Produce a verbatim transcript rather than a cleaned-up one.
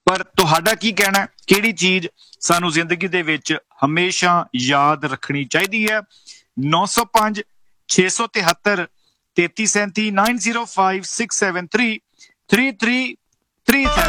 ਪਰ ਤੁਹਾਡਾ ਕੀ ਕਹਿਣਾ ਹੈ? ਕਿਹੜੀ ਚੀਜ਼ ਸਾਨੂੰ ਜ਼ਿੰਦਗੀ ਦੇ ਵਿੱਚ ਹਮੇਸ਼ਾ ਯਾਦ ਰੱਖਣੀ ਚਾਹੀਦੀ ਹੈ? ਨੌ ਸੌ ਪੰਜ ਛੇ ਸੌ ਤਿਹੱਤਰ ਤੇਤੀ ਸੈਂਤੀ nine zero five six seven three three three three